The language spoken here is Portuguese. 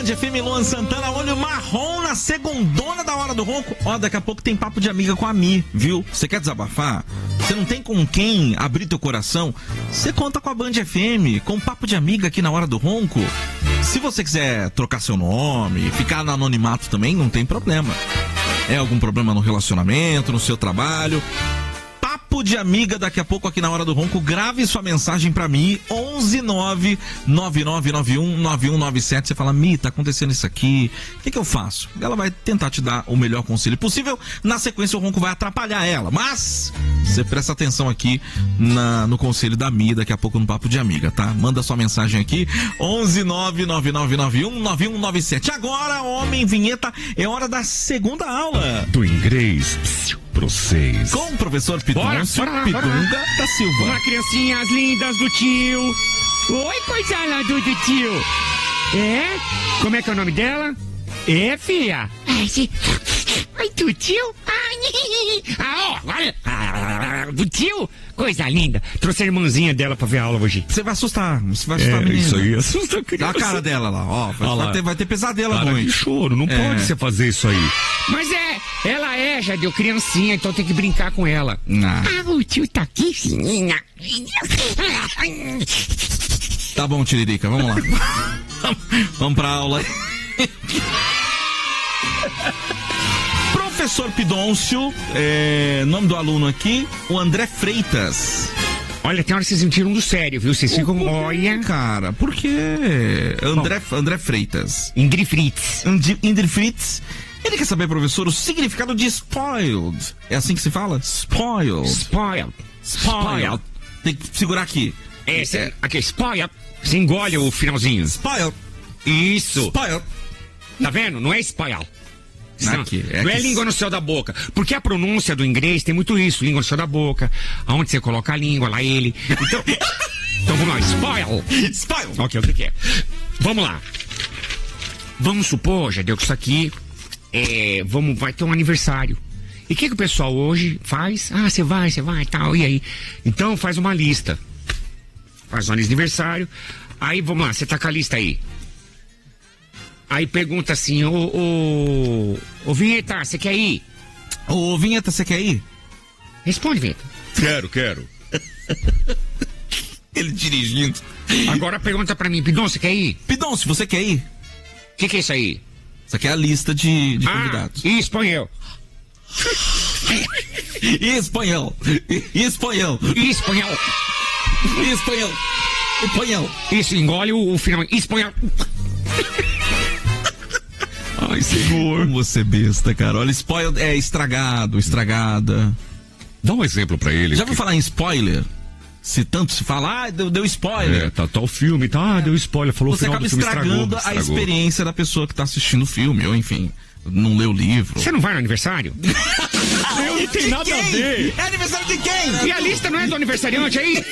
Band FM, Luan Santana, olho marrom na segundona da hora do ronco. Ó, daqui a pouco tem papo de amiga com a Mi, viu? Você quer desabafar? Você não tem com quem abrir teu coração? Você conta com a Band FM, com papo de amiga aqui na hora do ronco. Se você quiser trocar seu nome, ficar no anonimato também, não tem problema. É algum problema no relacionamento, no seu trabalho? Papo de amiga daqui a pouco aqui na hora do ronco. Grave sua mensagem pra mim, 11999919197. Você fala: Mi, tá acontecendo isso aqui, o que eu faço? Ela vai tentar te dar o melhor conselho possível. Na sequência o ronco vai atrapalhar ela, mas você presta atenção aqui no conselho da Mi daqui a pouco no Papo de Amiga, tá? Manda sua mensagem aqui, 11999919197. Agora, homem, vinheta, é hora da segunda aula do inglês pro 6 com o professor Pidoncio Pidunga da Silva. Olá, criancinhas lindas do tio. Oi, coisa lá do tio. É? Como é que é o nome dela? É, filha? Ai, do tio? Olha. Do tio? Coisa linda. Trouxe a irmãzinha dela pra ver a aula hoje. Você vai assustar a menina. Isso aí assusta a criança. Dá a cara dela lá, ó. Vai ter pesadelo à noite. Que choro, não pode você fazer isso aí. Mas ela já deu criancinha, então tem que brincar com ela. O tio tá aqui, filhinha. Tá bom, Tiririca, vamos lá. Vamos pra aula. Professor Pidoncio, nome do aluno aqui, o André Freitas. Olha, tem hora que vocês me tiram do sério, viu? Vocês ficam, olha... Cara, por quê? André Freitas. Indri Fritz. Indri Fritz. Ele quer saber, professor, o significado de spoiled. É assim que se fala? Spoiled. Spoiled. Tem que segurar aqui. Aqui, spoiled. Você engole o finalzinho. Spoiled. Isso. Spoiled. Tá vendo? Não é spoiled. Aqui, não é língua no céu da boca. Porque a pronúncia do inglês tem muito isso. Língua no céu da boca. Aonde você coloca a língua, lá ele. Então vamos lá. Spoil. Ok, o que é? Vamos lá. Vamos supor, já deu que isso aqui vai ter um aniversário. E o que o pessoal hoje faz? Você vai e tal, e aí? Então faz uma lista. Faz uma lista de aniversário. Aí vamos lá, você tá com a lista aí. Aí pergunta assim, ô Vinheta, você quer ir? Ô Vinheta, você quer ir? Responde, Vinheta. Quero. Ele dirigindo. Agora pergunta pra mim, Pidoncio, você quer ir? Pidoncio, você quer ir? O que é isso aí? Isso aqui é a lista de convidados. E espanhol? Espanhol. Isso, engole o final. Espanhol. Ai, senhor. Você besta, cara. Olha, spoiled é estragado, estragada. Dá um exemplo pra ele. Já ouviu falar em spoiler? Se tanto se fala, deu spoiler. Tá o filme, deu spoiler. Falou você o final acaba do filme, estragando a experiência da pessoa que tá assistindo o filme, ou enfim, não leu o livro. Você não vai no aniversário? Não tem nada a ver. É aniversário de quem? E a lista não é do aniversariante aí?